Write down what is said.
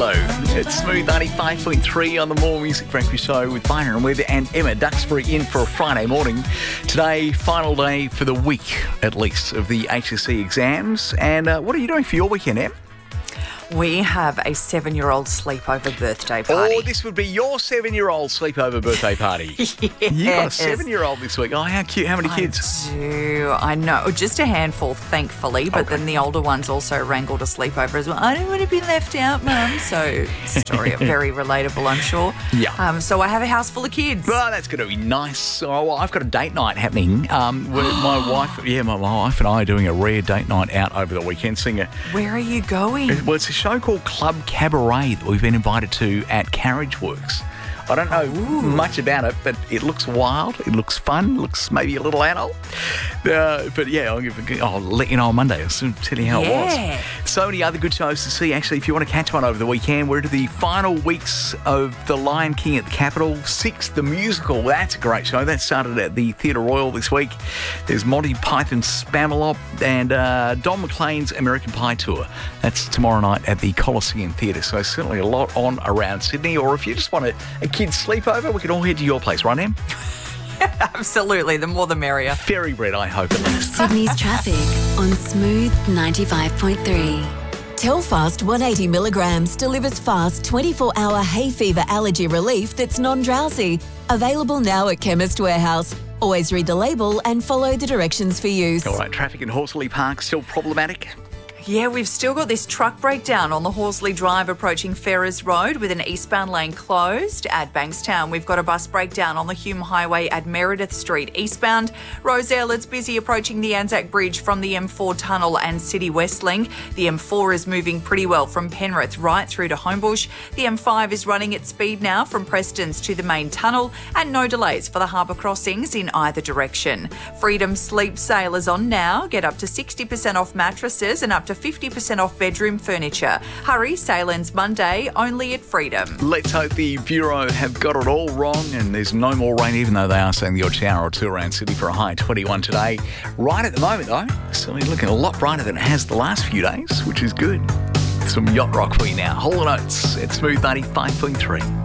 J-Lo. It's Smooth 95.3 on the More Music Breakfast Show with Byron Webb and Emma Duxbury in for a Friday morning. Today, final day for the week, at least, of the HSC exams. And what are you doing for your weekend, Em? We have a 7-year-old sleepover birthday party. Oh, this would be your 7-year-old sleepover birthday party. Yes. You got a 7-year-old this week. Oh, how cute. How many kids? I do. I know. Just a handful, thankfully. But then the older ones also wrangled a sleepover as well. I don't want to be left out, Mum. So, story very relatable, I'm sure. Yeah. So I have a house full of kids. Well, that's going to be nice. So I've got a date night happening. Where my wife and I are doing a rare date night out over the weekend. Where are you going? Well, it's a show called Club Cabaret that we've been invited to at Carriage Works. I don't know much about it, but it looks wild. It looks fun. It looks maybe a little adult. But yeah, I'll let you know on Monday. I'll soon tell you how it was. So many other good shows to see. Actually, if you want to catch one over the weekend, we're into the final weeks of The Lion King at the Capitol. 6, the musical. That's a great show. That started at the Theatre Royal this week. There's Monty Python's Spamalot and Don McLean's American Pie Tour. That's tomorrow night at the Coliseum Theatre. So certainly a lot on around Sydney. Or if you just want a kid's sleepover, we can all head to your place, right, Em? Absolutely. The more the merrier. Fairy bread, I hope, at least. Sydney's traffic on Smooth 95.3. Telfast 180 milligrams delivers fast 24-hour hay fever allergy relief that's non-drowsy. Available now at Chemist Warehouse. Always read the label and follow the directions for use. All right, traffic in Horsley Park still problematic? Yeah, we've still got this truck breakdown on the Horsley Drive approaching Ferrers Road with an eastbound lane closed. At Bankstown, we've got a bus breakdown on the Hume Highway at Meredith Street eastbound. Roselle, it's busy approaching the Anzac Bridge from the M4 tunnel and City West Link. The M4 is moving pretty well from Penrith right through to Homebush. The M5 is running at speed now from Prestons to the main tunnel, and no delays for the harbour crossings in either direction. Freedom Sleep Sale is on now. Get up to 60% off mattresses and up to 50% off bedroom furniture. Hurry, sale ends Monday, only at Freedom. Let's hope the Bureau have got it all wrong and there's no more rain, even though they are saying the odd shower or two around Sydney for a high 21 today. Right at the moment, though, certainly looking a lot brighter than it has the last few days, which is good. Some yacht rock for you now. Hall & Oates at Smooth 95.3.